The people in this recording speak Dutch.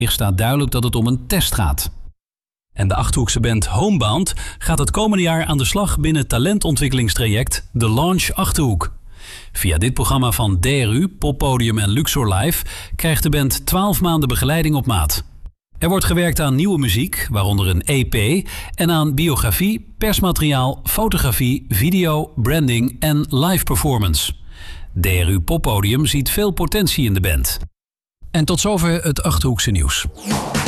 staat duidelijk dat het om een test gaat. En de Achterhoekse band Homebound gaat het komende jaar aan de slag binnen het talentontwikkelingstraject De Launch Achterhoek. Via dit programma van DRU, Poppodium en Luxor Live krijgt de band 12 maanden begeleiding op maat. Er wordt gewerkt aan nieuwe muziek, waaronder een EP, en aan biografie, persmateriaal, fotografie, video, branding en live performance. DRU Poppodium ziet veel potentie in de band. En tot zover het Achterhoekse nieuws.